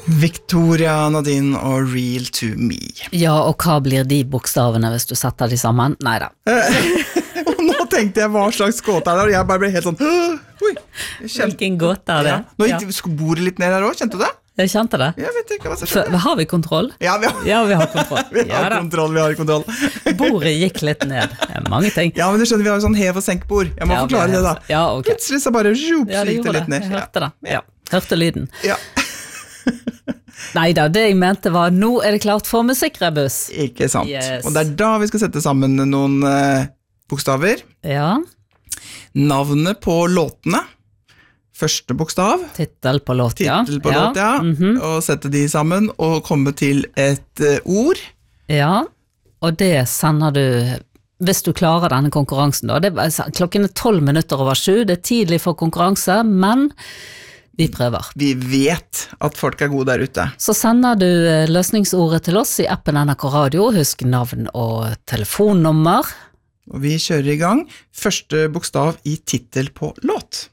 Victoria, Nadine og Real to Me. Ja, og hva blir de bokstavene hvis du setter de sammen? Neida. Og nå tenkte jeg hva slags gåte er det, og jeg bare ble helt sånn, oi. Hvilken gåte er det? Ja. Nå gikk bordet litt ned her også, kjente du det? Jeg kjente det. Jeg vet ikke hva som skjedde. Har vi kontroll? Ja, vi har, vi har kontroll. vi har kontroll. Bordet gikk litt ned. Mange ting. Ja, men du skjønner, vi har jo sånn hev- og senkbord. Jeg må forklare det da. Ja, ok. Plutselig så bare så gikk det litt ned. Jeg hørte det. Ja. Hørte lyden. Ja. Neida, det jeg mente var, nå er det klart for musikkrebus. Ikke sant. Yes. Og det er da vi skal sette sammen noen bokstaver. Ja. Navnet på låtene. Første bokstav. Titel på låt, ja. Og sette de sammen og komme til et ord. Ja, og det sender du, hvis du klarer denne konkurransen da. Klokken er 12:12, det er tidlig for konkurranse, men vi prøver. Vi vet at folk er gode der ute. Så sender du løsningsordet til oss i appen NRK Radio, husk navn og telefonnummer. Og vi kjører i gang. Første bokstav i titel på låt.